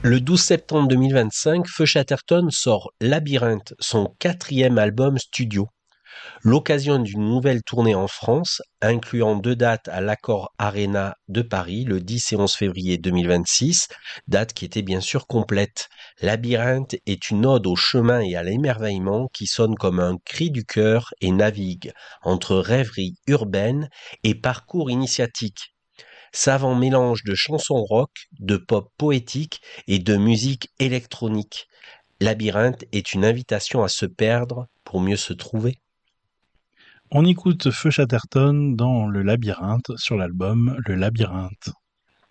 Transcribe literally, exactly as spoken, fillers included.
Le douze septembre deux mille vingt-cinq, Feu Chatterton sort Labyrinthe, son quatrième album studio. L'occasion d'une nouvelle tournée en France, incluant deux dates à l'Accor Arena de Paris, le dix et onze février deux mille vingt-six, date qui était bien sûr complète. Labyrinthe est une ode au chemin et à l'émerveillement qui sonne comme un cri du cœur et navigue entre rêverie urbaine et parcours initiatique. Savant mélange de chansons rock, de pop poétique et de musique électronique. Labyrinthe est une invitation à se perdre pour mieux se trouver. On écoute Feu Chatterton dans Le Labyrinthe sur l'album Le Labyrinthe.